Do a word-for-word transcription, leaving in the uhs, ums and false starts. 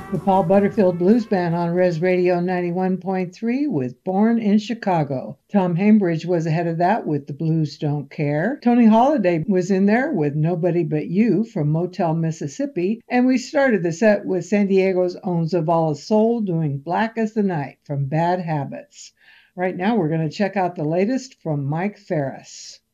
The Paul Butterfield Blues Band on Res Radio ninety-one point three with Born in Chicago. Tom Hambridge was ahead of that with The Blues Don't Care. Tony Holiday was in there with Nobody But You from Motel, Mississippi. And we started the set with San Diego's own Zavala Soul doing Black as the Night from Bad Habits. Right now we're going to check out the latest from Mike Ferris.